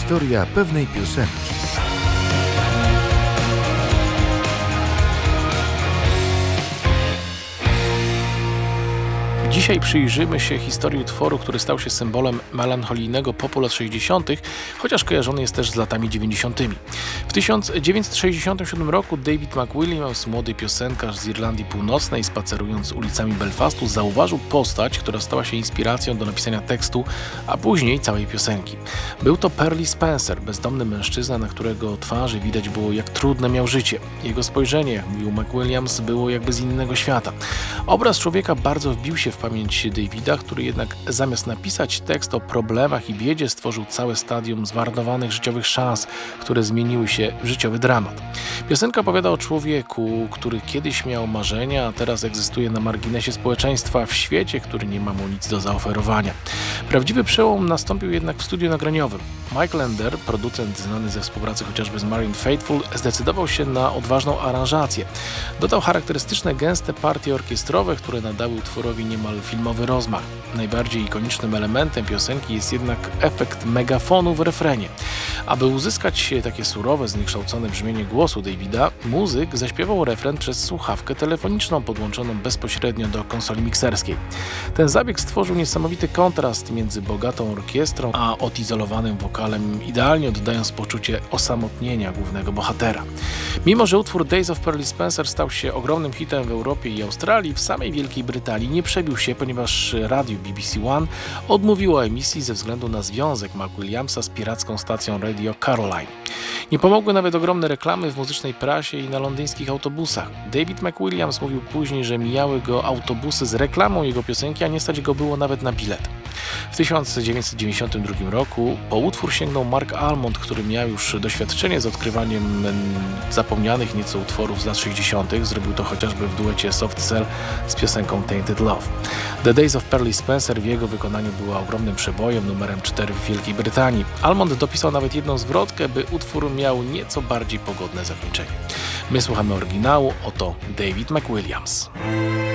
Historia pewnej piosenki. Dzisiaj przyjrzymy się historii utworu, który stał się symbolem melancholijnego popu lat 60., chociaż kojarzony jest też z latami 90. W 1967 roku David McWilliams, młody piosenkarz z Irlandii Północnej, spacerując ulicami Belfastu, zauważył postać, która stała się inspiracją do napisania tekstu, a później całej piosenki. Był to Pearly Spencer, bezdomny mężczyzna, na którego twarzy widać było, jak trudne miał życie. Jego spojrzenie, jak mówił McWilliams, było jakby z innego świata. Obraz człowieka bardzo wbił się w pamięć Davida, który jednak zamiast napisać tekst o problemach i biedzie, stworzył całe stadium zmarnowanych życiowych szans, które zmieniły się w życiowy dramat. Piosenka opowiada o człowieku, który kiedyś miał marzenia, a teraz egzystuje na marginesie społeczeństwa w świecie, który nie ma mu nic do zaoferowania. Prawdziwy przełom nastąpił jednak w studiu nagraniowym. Mike Lander, producent znany ze współpracy chociażby z Marianne Faithfull, zdecydował się na odważną aranżację. Dodał charakterystyczne, gęste partie orkiestrowe, które nadały utworowi niemal filmowy rozmach. Najbardziej ikonicznym elementem piosenki jest jednak efekt megafonu w refrenie. Aby uzyskać takie surowe, zniekształcone brzmienie głosu Davida, muzyk zaśpiewał refren przez słuchawkę telefoniczną podłączoną bezpośrednio do konsoli mikserskiej. Ten zabieg stworzył niesamowity kontrast między bogatą orkiestrą a odizolowanym wokalem, idealnie oddając poczucie osamotnienia głównego bohatera. Mimo że utwór Days of Pearly Spencer stał się ogromnym hitem w Europie i Australii, w samej Wielkiej Brytanii nie przebił się, ponieważ radio BBC One odmówiło emisji ze względu na związek McWilliamsa z piracką stacją Radio Caroline. Nie pomogły nawet ogromne reklamy w muzycznej prasie i na londyńskich autobusach. David McWilliams mówił później, że mijały go autobusy z reklamą jego piosenki, a nie stać go było nawet na bilet. W 1992 roku po utwór sięgnął Mark Almond, który miał już doświadczenie z odkrywaniem zapomnianych nieco utworów z lat 60. Zrobił to chociażby w duecie Soft Cell z piosenką Tainted Love. The Days of Pearly Spencer w jego wykonaniu była ogromnym przebojem, numerem 4 w Wielkiej Brytanii. Almond dopisał nawet jedną zwrotkę, by utwór miał nieco bardziej pogodne zakończenie. My słuchamy oryginału, oto David McWilliams.